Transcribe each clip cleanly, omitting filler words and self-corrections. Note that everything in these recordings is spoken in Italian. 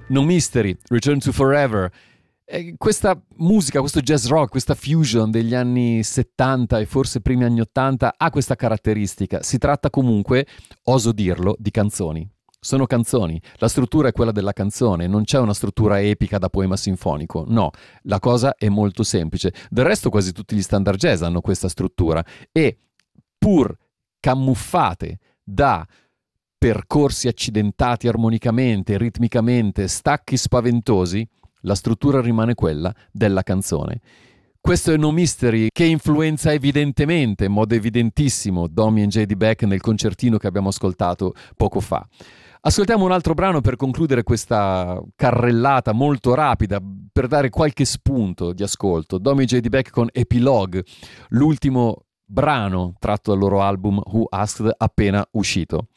No Mystery, Return to Forever. Questa musica, questo jazz rock, questa fusion degli anni 70 e forse primi anni 80 ha questa caratteristica. Si tratta comunque, oso dirlo, di canzoni. Sono canzoni, la struttura è quella della canzone, non c'è una struttura epica da poema sinfonico, no, la cosa è molto semplice. Del resto quasi tutti gli standard jazz hanno questa struttura e pur camuffate da percorsi accidentati armonicamente, ritmicamente, stacchi spaventosi, la struttura rimane quella della canzone. Questo è No Mystery, che influenza evidentemente, in modo evidentissimo, Domi e J.D. Beck nel concertino che abbiamo ascoltato poco fa. Ascoltiamo un altro brano per concludere questa carrellata molto rapida, per dare qualche spunto di ascolto. Domi e J.D. Beck con Epilogue, l'ultimo brano tratto dal loro album Who Asked, appena uscito.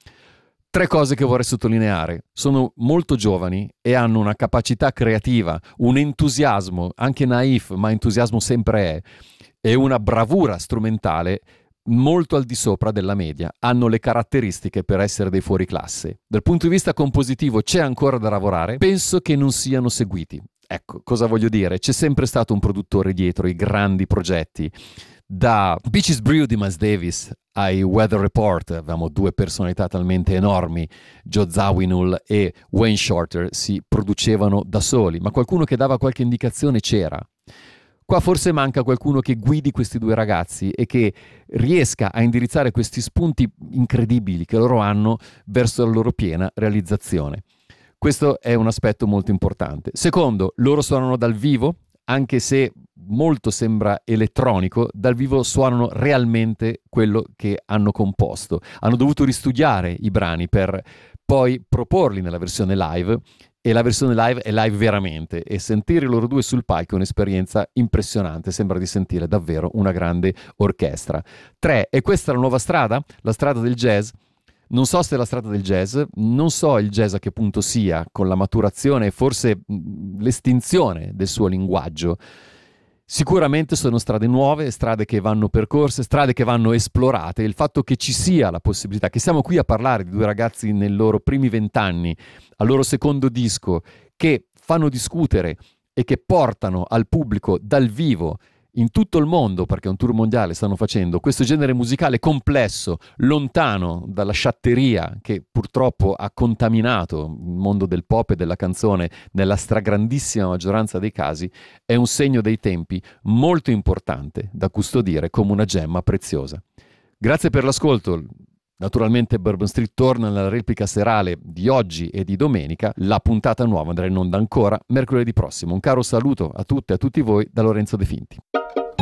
3 cose che vorrei sottolineare. Sono molto giovani e hanno una capacità creativa, un entusiasmo, anche naif, ma entusiasmo sempre è, e una bravura strumentale molto al di sopra della media. Hanno le caratteristiche per essere dei fuoriclasse. Dal punto di vista compositivo c'è ancora da lavorare. Penso che non siano seguiti. Ecco, cosa voglio dire? C'è sempre stato un produttore dietro i grandi progetti. Da Beaches Brew di Miles Davis ai Weather Report, avevamo 2 personalità talmente enormi, Joe Zawinul e Wayne Shorter, si producevano da soli, ma qualcuno che dava qualche indicazione c'era. Qua forse manca qualcuno che guidi questi 2 ragazzi e che riesca a indirizzare questi spunti incredibili che loro hanno verso la loro piena realizzazione. Questo è un aspetto molto importante. Secondo, loro suonano dal vivo, anche se molto sembra elettronico, dal vivo suonano realmente quello che hanno composto. Hanno dovuto ristudiare i brani per poi proporli nella versione live, e la versione live è live veramente, e sentire loro 2 sul palco è un'esperienza impressionante, sembra di sentire davvero una grande orchestra. 3, e questa è la nuova strada? La strada del jazz? Non so se è la strada del jazz, non so il jazz a che punto sia, con la maturazione e forse l'estinzione del suo linguaggio. Sicuramente sono strade nuove, strade che vanno percorse, strade che vanno esplorate. Il fatto che ci sia la possibilità, che siamo qui a parlare di 2 ragazzi nei loro primi 20 anni, al loro secondo disco, che fanno discutere e che portano al pubblico dal vivo in tutto il mondo, perché è un tour mondiale stanno facendo, questo genere musicale complesso, lontano dalla sciatteria che purtroppo ha contaminato il mondo del pop e della canzone nella stragrandissima maggioranza dei casi, è un segno dei tempi molto importante da custodire come una gemma preziosa. Grazie per l'ascolto. Naturalmente Bourbon Street torna nella replica serale di oggi e di domenica. La puntata nuova andrà in onda ancora mercoledì prossimo. Un caro saluto a tutte e a tutti voi da Lorenzo De Finti.